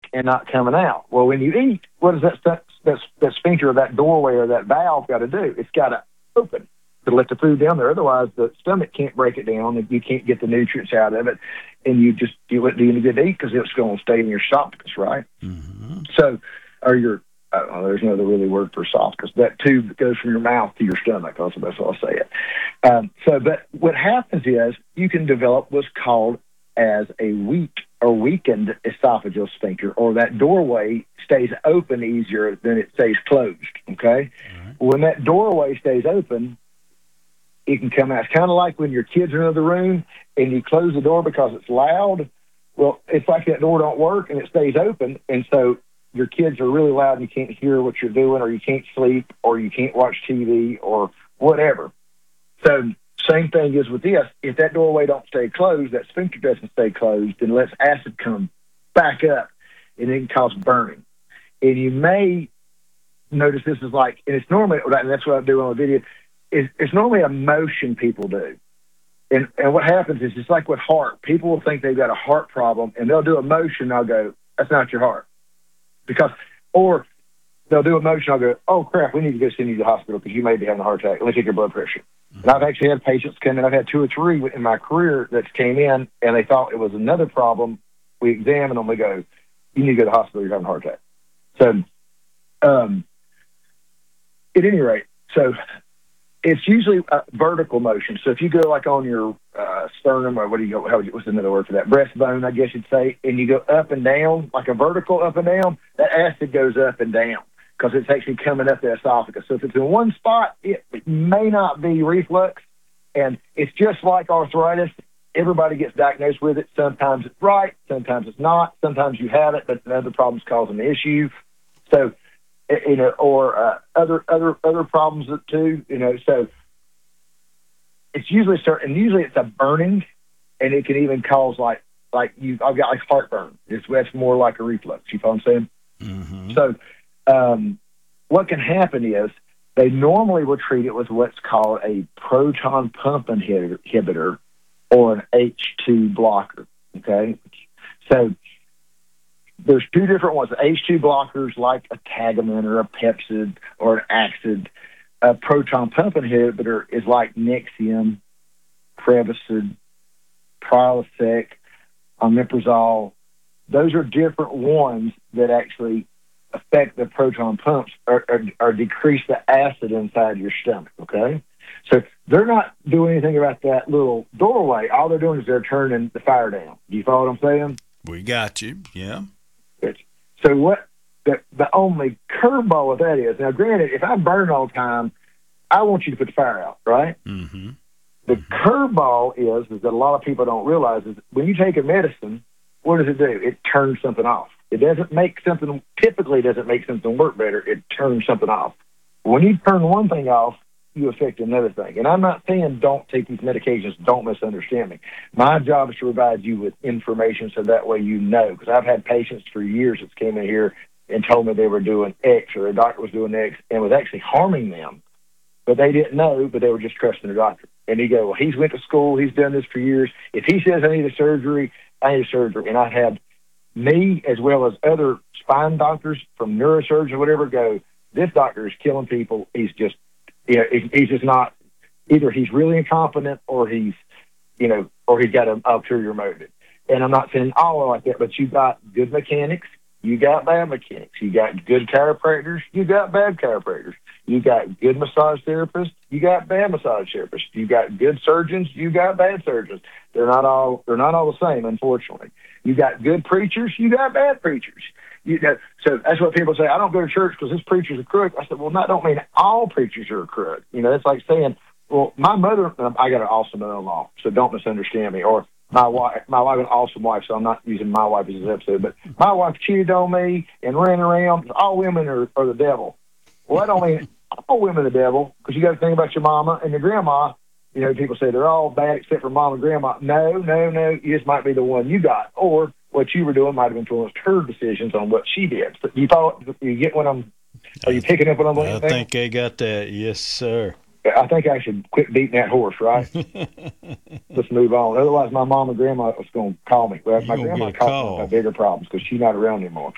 and not coming out. Well, when you eat, what does that sphincter or that doorway or that valve got to do? It's got to open to let the food down there. Otherwise, the stomach can't break it down, and you can't get the nutrients out of it, and you wouldn't do any good to eat because it's going to stay in your esophagus, right? Mm-hmm. So, or your there's another really word for esophagus. That tube that goes from your mouth to your stomach. That's how I say it. But what happens is you can develop what's called as a weak or weakened esophageal sphincter, or that doorway stays open easier than it stays closed. Okay, Right. When that doorway stays open, it can come out. It's kind of like when your kids are in the room and you close the door because it's loud. Well, it's like that door don't work and it stays open, and so your kids are really loud and you can't hear what you're doing, or you can't sleep, or you can't watch TV, or whatever. So same thing is with this. If that doorway don't stay closed, that sphincter doesn't stay closed, and lets acid come back up, and it can cause burning. And you may notice this is like, and it's normally, and that's what I do on the video, it's normally a motion people do. And what happens is, it's like with heart. People will think they've got a heart problem, and they'll do a motion, and I'll go, that's not your heart. Or they'll do a motion, I'll go, oh, crap, we need to go send you to the hospital because you may be having a heart attack. Let me take your blood pressure. Mm-hmm. And I've actually had patients come in. I've had 2 or 3 in my career that came in, and they thought it was another problem. We examine them. We go, you need to go to the hospital. You're having a heart attack. So, at any rate, so it's usually a vertical motion. So if you go like on your sternum, or what's another word for that? Breastbone, I guess you'd say, and you go up and down, like a vertical up and down, that acid goes up and down because it's actually coming up the esophagus. So if it's in one spot, it may not be reflux, and it's just like arthritis. Everybody gets diagnosed with it. Sometimes it's right, sometimes it's not. Sometimes you have it, but other problems causing the issue. So, or other problems too, so it's usually usually it's a burning, and it can even cause I've got like heartburn. That's more like a reflux. You know what I'm saying? Mm-hmm. So, what can happen is they normally will treat it with what's called a proton pump inhibitor or an H2 blocker. Okay. So, there's 2 different ones. The H2 blockers, like a Tagamet or a Pepcid or an Axid. A proton pump inhibitor is like Nexium, Prevacid, Prilosec, omeprazole. Those are different ones that actually affect the proton pumps or decrease the acid inside your stomach, okay? So they're not doing anything about that little doorway. All they're doing is they're turning the fire down. Do you follow what I'm saying? We got you, yeah. So what the only curveball with that is, now granted, if I burn all the time, I want you to put the fire out, right? Mm-hmm. The curveball is that a lot of people don't realize is when you take a medicine, what does it do? It turns something off. It doesn't make something, typically doesn't make something work better. It turns something off. When you turn one thing off, you affect another thing. And I'm not saying don't take these medications. Don't misunderstand me. My job is to provide you with information so that way you know. Because I've had patients for years that came in here and told me they were doing X, or a doctor was doing X and was actually harming them. But they didn't know, but they were just trusting their doctor. And he go, well, he's went to school. He's done this for years. If he says I need a surgery, I need a surgery. And I had me as well as other spine doctors from neurosurgeons or whatever go, this doctor is killing people. He's just, he's just not, either he's really incompetent or he's, or he's got an ulterior motive. And I'm not saying all like that, but you got good mechanics, you got bad mechanics, you got good chiropractors, you got bad chiropractors, you got good massage therapists, you got bad massage therapists, you got good surgeons, you got bad surgeons. They're not all the same, unfortunately. You got good preachers, you got bad preachers. So that's what people say. I don't go to church because this preacher's a crook. I said, well, I don't mean all preachers are a crook. It's like saying, well, my mother, I got an awesome mother-in-law, so don't misunderstand me. Or my wife, an awesome wife, so I'm not using my wife as an episode, but my wife cheated on me and ran around. All women are the devil. Well, I don't mean all women are the devil, because you got to think about your mama and your grandma. People say they're all bad except for mom and grandma. No. You just might be the one you got, or what you were doing might have influenced her decisions on what she did. So you get what are you picking up what I'm saying? I think I got that. Yes, sir. I think I should quit beating that horse, right? Let's move on. Otherwise, my mom and grandma was going to call me. Well, my grandma called me about bigger problems because she's not around anymore.